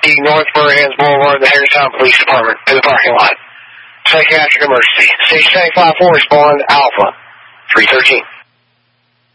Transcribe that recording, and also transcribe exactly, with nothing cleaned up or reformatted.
fifty North Burhans Boulevard, the Hagerstown Police Department, in the parking lot. Psychiatric emergency. Station ninety-five four, respond Alpha three thirteen.